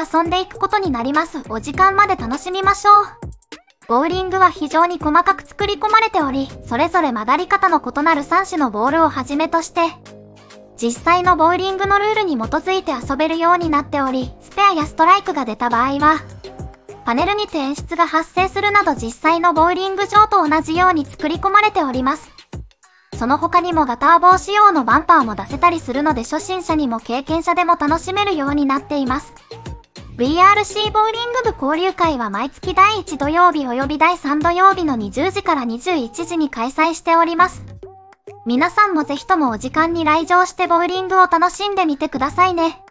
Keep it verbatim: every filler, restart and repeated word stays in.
遊んでいくことになります。お時間まで楽しみましょう。ボウリングは非常に細かく作り込まれており、それぞれ曲がり方の異なるさん種のボールをはじめとして、実際のボウリングのルールに基づいて遊べるようになっており、スペアやストライクが出た場合は、パネルにて演出が発生するなど実際のボウリング場と同じように作り込まれております。その他にもガター棒仕様のバンパーも出せたりするので初心者にも経験者でも楽しめるようになっています。ブイアールシー ボウリング部交流会は毎月だいいち土曜日及びだいさん土曜日のにじゅうじからにじゅういちじに開催しております。皆さんもぜひともお時間に来場してボウリングを楽しんでみてくださいね。